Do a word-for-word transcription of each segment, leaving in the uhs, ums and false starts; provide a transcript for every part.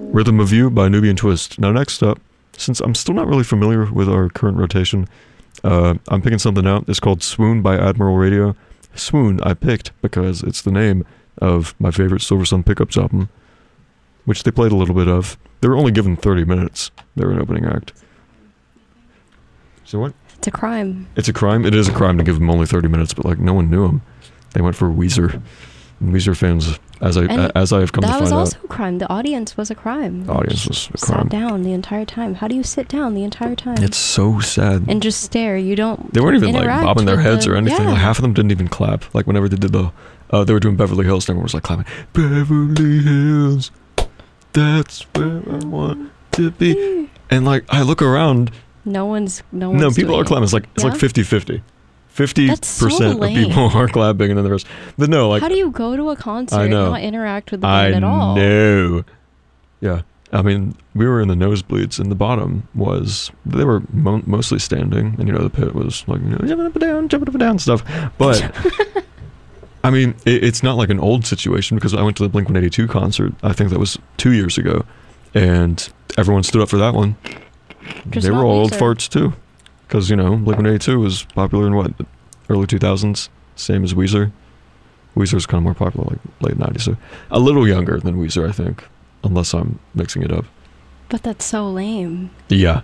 Rhythm of You by Nubian Twist. Now next up, since I'm still not really familiar with our current rotation, uh, I'm picking something out. It's called Swoon by Admiral Radio. Swoon I picked because it's the name of my favorite Silversun Pickups album, which they played a little bit of. They were only given thirty minutes. They were an opening act. So what? It's a crime. It's a crime? It is a crime to give them only thirty minutes, but like no one knew them. They went for Weezer. And Weezer fans, as I And as I have come to That find was out. also a crime. The audience was a crime. The audience was a crime. Sat down the entire time. How do you sit down the entire time? It's so sad. And just stare. You don't. They weren't even like interact bobbing their with heads the- or anything. Yeah. Like half of them didn't even clap. Like whenever they did the, uh, they were doing Beverly Hills, and everyone was like clapping. Beverly Hills, that's where I want to be. And like I look around. No one's. No one's. No, people doing are clapping. It's like it's Yeah? like fifty-fifty. fifty That's so percent of lame. people are clapping, and then the rest. But no, like How do you go to a concert I and know. not interact with the I band at all? know. Yeah, I mean, we were in the nosebleeds, and the bottom was they were mo- mostly standing, and you know the pit was like you know jumping up and down, jumping up and down stuff. But I mean, it, it's not like an old situation because I went to the Blink one eighty-two concert. I think that was two years ago, and everyone stood up for that one. Just they were not all old Weezer. farts too, because you know Blink one eighty-two was popular in what early two thousands, same as Weezer. Weezer's kind of more popular like late nineties, so a little younger than Weezer, I think, unless I'm mixing it up. But that's so lame. Yeah,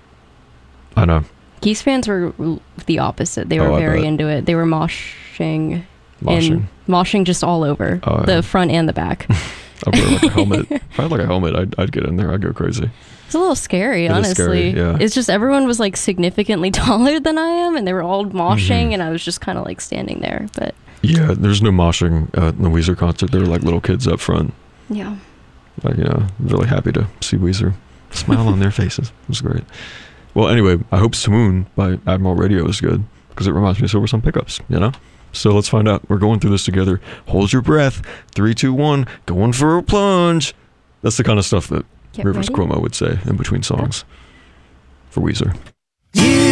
I know. Geese fans were the opposite. They were Oh, I very bet. into it. They were moshing, Moshing. and moshing just all over Oh, the yeah. front and the back. I'd wear like a helmet. If I had like a helmet, I'd, I'd get in there. I'd go crazy. It's a little scary, It is honestly. scary, yeah. It's just everyone was like significantly taller than I am, and they were all moshing, Mhm. and I was just kind of like standing there. But Yeah, there's no moshing at the Weezer concert. There were like little kids up front. yeah, Like, you know, really happy to see Weezer. Smile on their faces. It was great. Well, anyway, I hope Swoon by Admiral Radio is good because it reminds me of Silversun Pickups, you know? So let's find out. We're going through this together. Hold your breath. Three, two, one. Going for a plunge. That's the kind of stuff that get Rivers ready. Cuomo would say in between songs for Weezer.